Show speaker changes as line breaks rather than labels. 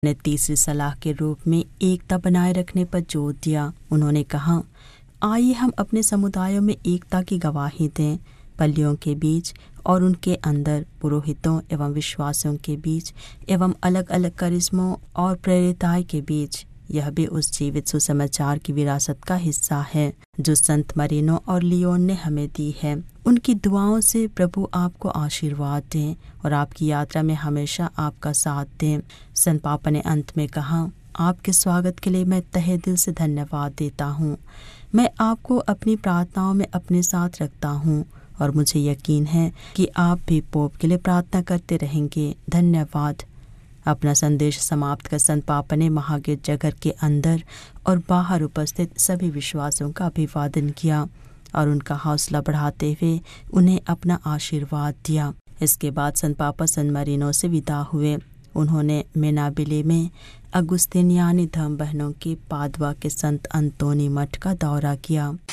ने तीसरी सलाह के रूप में एकता बनाए रखने पर जोर दिया। उन्होंने कहा, आइए हम अपने समुदायों में एकता की गवाही दें, पल्लियों के बीच और उनके अंदर, पुरोहितों एवं विश्वासियों के बीच एवं अलग अलग करिश्मों और प्रेरिताई के बीच। यह भी उस जीवित सुसमाचार की विरासत का हिस्सा है जो संत मरीनो और लियोन ने हमें दी है। उनकी दुआओं से प्रभु आपको आशीर्वाद दें और आपकी यात्रा में हमेशा आपका साथ दें। संत पापा ने अंत में कहा, आपके स्वागत के लिए मैं तहे दिल से धन्यवाद देता हूँ। मैं आपको अपनी प्रार्थनाओं में अपने साथ रखता हूँ और मुझे यकीन है कि आप भी पोप के लिए प्रार्थना करते रहेंगे। धन्यवाद। अपना संदेश समाप्त कर संत पापा ने महागिरजाघर के अंदर और बाहर उपस्थित सभी विश्वासियों का अभिवादन किया और उनका हौसला बढ़ाते हुए उन्हें अपना आशीर्वाद दिया। इसके बाद संत पापा सन मरीनो से विदा हुए। उन्होंने मेनाबिले में अगुस्तिनियानी धर्म बहनों के पादवा के संत अंतोनी मठ का दौरा किया।